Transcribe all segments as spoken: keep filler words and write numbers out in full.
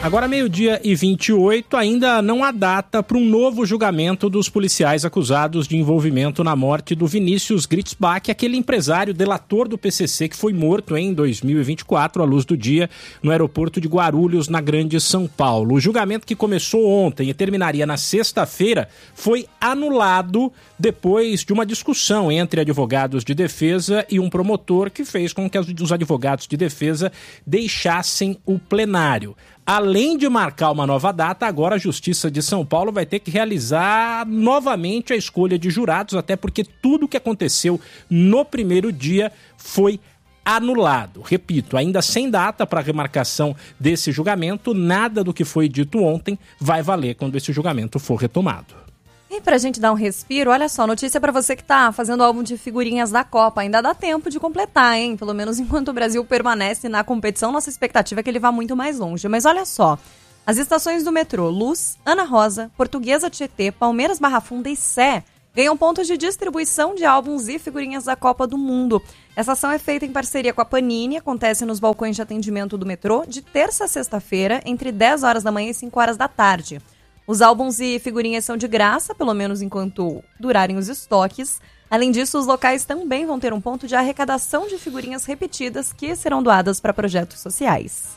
Agora, meio-dia e vinte e oito, ainda não há data para um novo julgamento dos policiais acusados de envolvimento na morte do Vinícius Gritzbach, aquele empresário delator do P C C que foi morto em dois mil e vinte e quatro, à luz do dia, no aeroporto de Guarulhos, na Grande São Paulo. O julgamento, que começou ontem e terminaria na sexta-feira, foi anulado depois de uma discussão entre advogados de defesa e um promotor, que fez com que os advogados de defesa deixassem o plenário. Além de marcar uma nova data, agora a Justiça de São Paulo vai ter que realizar novamente a escolha de jurados, até porque tudo o que aconteceu no primeiro dia foi anulado. Repito, ainda sem data para a remarcação desse julgamento, nada do que foi dito ontem vai valer quando esse julgamento for retomado. E pra gente dar um respiro, olha só, notícia pra você que tá fazendo álbum de figurinhas da Copa. Ainda dá tempo de completar, hein? Pelo menos enquanto o Brasil permanece na competição, nossa expectativa é que ele vá muito mais longe. Mas olha só, as estações do metrô Luz, Ana Rosa, Portuguesa Tietê, Palmeiras Barra Funda e Sé ganham pontos de distribuição de álbuns e figurinhas da Copa do Mundo. Essa ação é feita em parceria com a Panini, acontece nos balcões de atendimento do metrô de terça a sexta-feira, entre dez horas da manhã e cinco horas da tarde. Os álbuns e figurinhas são de graça, pelo menos enquanto durarem os estoques. Além disso, os locais também vão ter um ponto de arrecadação de figurinhas repetidas que serão doadas para projetos sociais.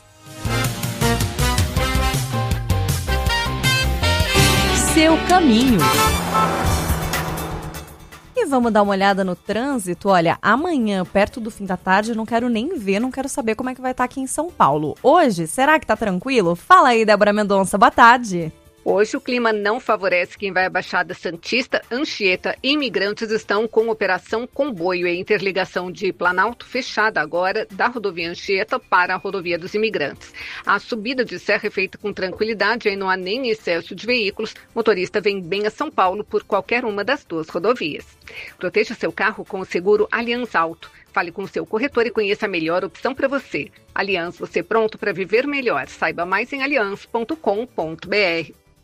Seu caminho. E vamos dar uma olhada no trânsito. Olha, amanhã, perto do fim da tarde, eu não quero nem ver, não quero saber como é que vai estar aqui em São Paulo. Hoje, será que tá tranquilo? Fala aí, Débora Mendonça, boa tarde. Hoje o clima não favorece quem vai à Baixada Santista, Anchieta e Imigrantes estão com operação comboio e interligação de Planalto fechada agora da rodovia Anchieta para a rodovia dos Imigrantes. A subida de serra é feita com tranquilidade e não há nem excesso de veículos. O motorista vem bem a São Paulo por qualquer uma das duas rodovias. Proteja seu carro com o seguro Aliança Auto. Fale com o seu corretor e conheça a melhor opção para você. Aliança, você pronto para viver melhor. Saiba mais em aliança ponto com ponto br.